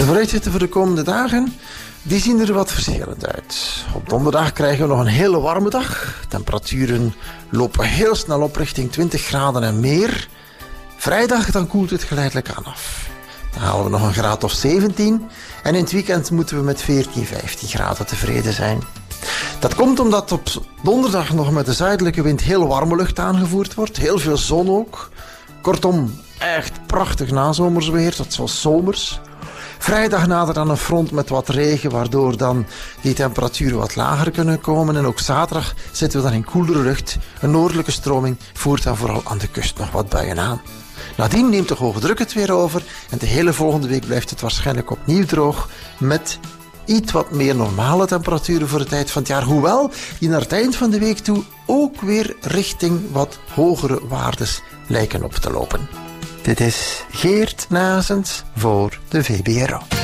De vooruitzichten voor de komende dagen, die zien er wat verschillend uit. Op donderdag krijgen we nog een hele warme dag. Temperaturen lopen heel snel op richting 20 graden en meer. Vrijdag dan koelt het geleidelijk aan af. Dan halen we nog een graad of 17. En in het weekend moeten we met 14, 15 graden tevreden zijn. Dat komt omdat op donderdag nog met de zuidelijke wind heel warme lucht aangevoerd wordt. Heel veel zon ook. Kortom, echt prachtig nazomersweer, tot zo zomers. Vrijdag nadert dan een front met wat regen, waardoor dan die temperaturen wat lager kunnen komen. En ook zaterdag zitten we dan in koelere lucht. Een noordelijke stroming voert dan vooral aan de kust nog wat buien aan. Nadien neemt de hoge druk het weer over en de hele volgende week blijft het waarschijnlijk opnieuw droog met iets wat meer normale temperaturen voor de tijd van het jaar. Hoewel die naar het eind van de week toe ook weer richting wat hogere waardes lijken op te lopen. Dit is Geert Nazens voor de VBRO.